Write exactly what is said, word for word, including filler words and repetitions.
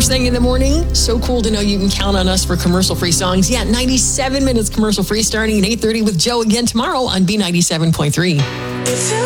First thing in the morning, so cool to know you can count on us for commercial-free songs. Yeah, ninety-seven minutes commercial-free starting at eight thirty with Joe again tomorrow on B ninety-seven point three.